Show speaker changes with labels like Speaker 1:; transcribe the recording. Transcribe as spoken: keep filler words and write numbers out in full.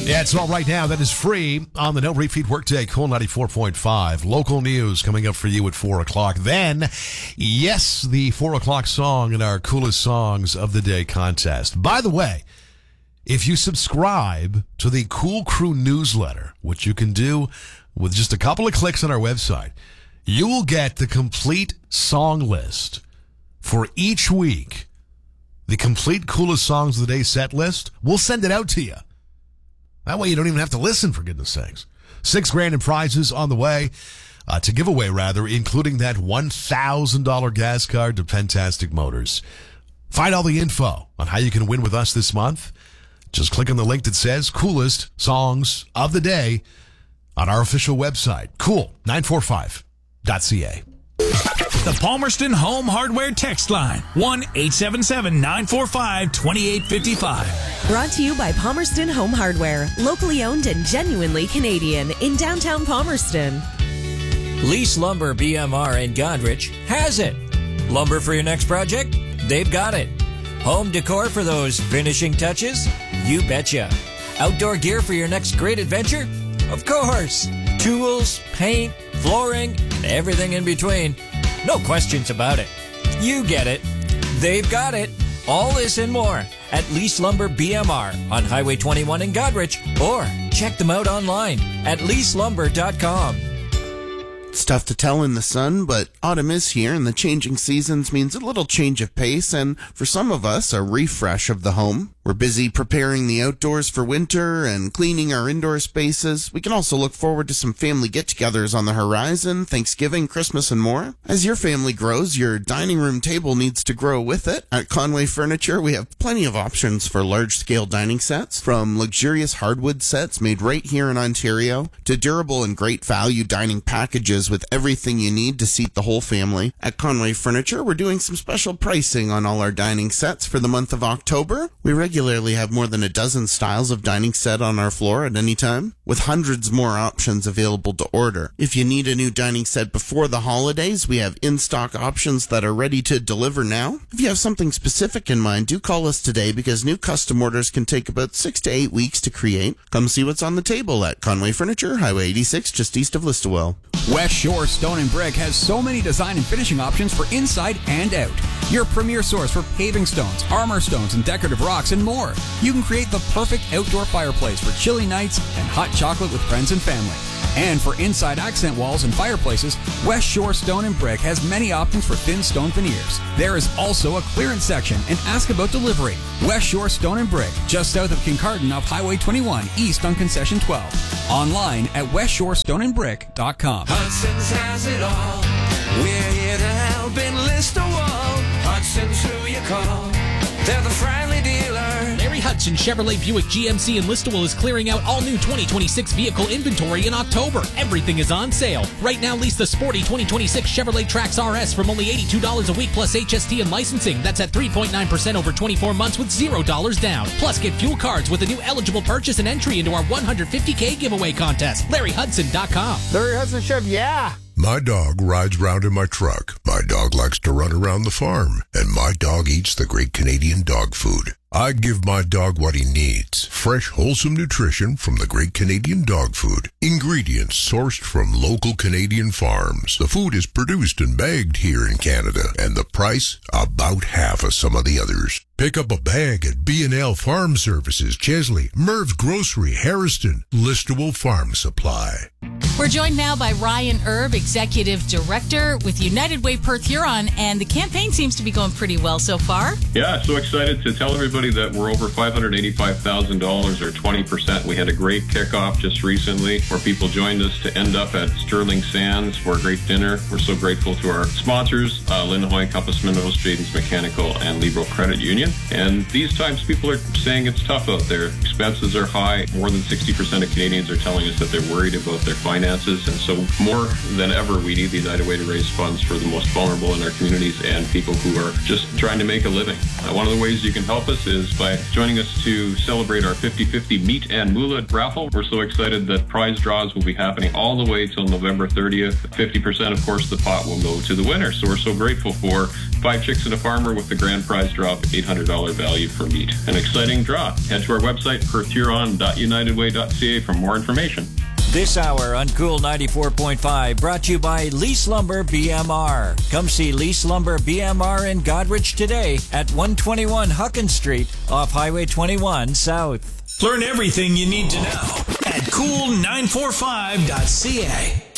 Speaker 1: Yeah, it's all right now. That is free on the No Repeat Workday, Cool ninety-four point five. Local news coming up for you at four o'clock. Then, yes, the four o'clock song in our Coolest Songs of the Day contest. By the way, if you subscribe to the Cool Crew newsletter, which you can do with just a couple of clicks on our website, you will get the complete song list for each week. The complete Coolest Songs of the Day set list. We'll send it out to you. That way you don't even have to listen, for goodness sakes. Six grand in prizes on the way, uh, to give away, rather, including that one thousand dollars gas card to Pentastic Motors. Find all the info on how you can win with us this month. Just click on the link that says Coolest Songs of the Day on our official website, cool nine four five dot c a.
Speaker 2: The Palmerston Home Hardware text line, one eight seven seven, nine four five, two eight five five.
Speaker 3: Brought to you by Palmerston Home Hardware, locally owned and genuinely Canadian in downtown Palmerston.
Speaker 4: Lease Lumber B M R in Godrich has it. Lumber for your next project? They've got it. Home decor for those finishing touches? You betcha. Outdoor gear for your next great adventure? Of course. Tools, paint, flooring, and everything in between. No questions about it. You get it. They've got it. All this and more at Lease Lumber B M R on Highway twenty-one in Godrich, or check them out online at lease lumber dot com.
Speaker 5: It's tough to tell in the sun, but autumn is here, and the changing seasons means a little change of pace, and for some of us, a refresh of the home. We're busy preparing the outdoors for winter and cleaning our indoor spaces. We can also look forward to some family get-togethers on the horizon, Thanksgiving, Christmas, and more. As your family grows, your dining room table needs to grow with it. At Conway Furniture, we have plenty of options for large-scale dining sets, from luxurious hardwood sets made right here in Ontario to durable and great value dining packages with everything you need to seat the whole family. At Conway Furniture, we're doing some special pricing on all our dining sets for the month of October. We regularly have more than a dozen styles of dining set on our floor at any time, with hundreds more options available to order. If you need a new dining set before the holidays, we have in-stock options that are ready to deliver now. If you have something specific in mind, do call us today, because new custom orders can take about six to eight weeks to create. Come see what's on the table at Conway Furniture, Highway eighty-six, just east of Listowel.
Speaker 6: West Shore Stone and Brick has so many design and finishing options for inside and out. Your premier source for paving stones, armor stones, and decorative rocks, and more. You can create the perfect outdoor fireplace for chilly nights and hot chocolate with friends and family. And for inside accent walls and fireplaces, West Shore Stone and Brick has many options for thin stone veneers. There is also a clearance section, and ask about delivery. West Shore Stone and Brick, just south of Kincardine off Highway twenty-one, east on Concession twelve. Online at west shore stone and brick dot com.
Speaker 7: Hudson's has it all. We're here to help enlist a wall. Hudson's who you call. They're the friendly dealer.
Speaker 8: Larry Hudson Chevrolet Buick G M C in Listowel is clearing out all new twenty twenty-six vehicle inventory in October. Everything is on sale. Right now, lease the sporty twenty twenty-six Chevrolet Trax R S from only eighty-two dollars a week plus H S T and licensing. That's at three point nine percent over twenty-four months with zero dollars down. Plus, get fuel cards with a new eligible purchase and entry into our one hundred fifty K giveaway contest. Larry Hudson dot com.
Speaker 9: Larry Hudson Chev, yeah.
Speaker 10: My dog rides round in my truck. My dog likes to run around the farm. And my dog eats the great Canadian dog food. I give my dog what he needs. Fresh, wholesome nutrition from the great Canadian dog food. Ingredients sourced from local Canadian farms. The food is produced and bagged here in Canada. And the price, about half of some of the others. Pick up a bag at B and L Farm Services, Chesley, Merv's Grocery, Harrison, Listowel Farm Supply.
Speaker 11: We're joined now by Ryan Erb, Executive Director with United Way Perth Huron, and the campaign seems to be going pretty well so far.
Speaker 12: Yeah, so excited to tell everybody that we're over five hundred eighty-five thousand dollars or twenty percent. We had a great kickoff just recently where people joined us to end up at Sterling Sands for a great dinner. We're so grateful to our sponsors, uh, Linda Hoy, Compass Minerals, Jadens Mechanical, and Libro Credit Union. And these times people are saying it's tough out there. Expenses are high. More than sixty percent of Canadians are telling us that they're worried about their finances finances. And so more than ever, we need the United Way to raise funds for the most vulnerable in our communities and people who are just trying to make a living. Uh, one of the ways you can help us is by joining us to celebrate our fifty fifty Meat and Moolah raffle. We're so excited that prize draws will be happening all the way till November thirtieth. fifty percent, of course, the pot will go to the winner. So we're so grateful for Five Chicks and a Farmer with the grand prize draw of eight hundred dollars value for meat. An exciting draw. Head to our website, perth huron dot united way dot c a for more information.
Speaker 4: This hour on Cool ninety-four point five brought to you by Lease Lumber B M R. Come see Lease Lumber B M R in Godrich today at one twenty-one Huckins Street off Highway twenty-one South.
Speaker 2: Learn everything you need to know at cool nine forty-five dot c a.